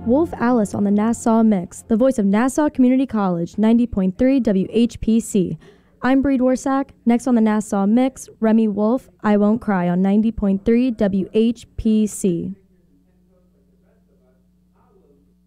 Wolf Alice on the Nassau Mix, the voice of Nassau Community College, 90.3 WHPC. I'm Bree Dworsak. Next on the Nassau Mix, Remy Wolf, I Won't Cry on 90.3 WHPC.